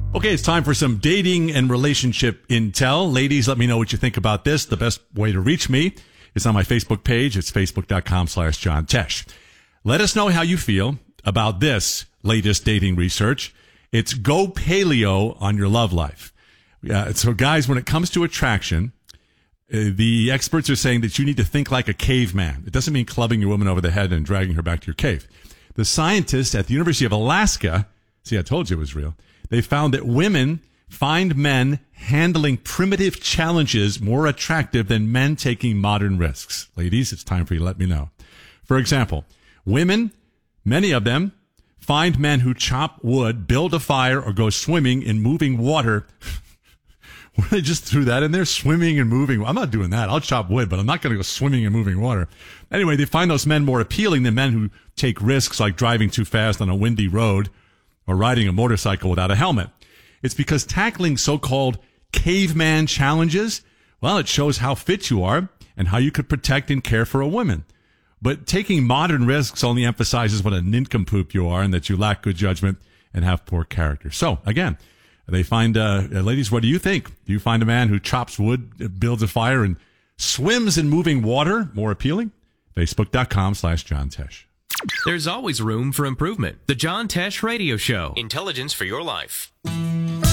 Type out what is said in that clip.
Okay, it's time for some dating and relationship intel. Ladies, let me know what you think about this. The best way to reach me is on my Facebook page. It's facebook.com/John Tesh. Let us know how you feel about this latest dating research. It's go paleo on your love life. So guys, when it comes to attraction, the experts are saying that you need to think like a caveman. It doesn't mean clubbing your woman over the head and dragging her back to your cave. The scientists at the University of Alaska, see, I told you it was real. They found that women find men handling primitive challenges more attractive than men taking modern risks. Ladies, it's time for you to let me know. For example, women, many of them, find men who chop wood, build a fire, or go swimming in moving water. They just threw that in there, swimming and moving. I'm not doing that. I'll chop wood, but I'm not going to go swimming in moving water. Anyway, they find those men more appealing than men who take risks like driving too fast on a windy road or riding a motorcycle without a helmet. It's because tackling so-called caveman challenges, well, it shows how fit you are and how you could protect and care for a woman. But taking modern risks only emphasizes what a nincompoop you are and that you lack good judgment and have poor character. So, again, they find, ladies, what do you think? Do you find a man who chops wood, builds a fire, and swims in moving water more appealing? Facebook.com/John Tesh. There's always room for improvement. The John Tesh Radio Show. Intelligence for your life.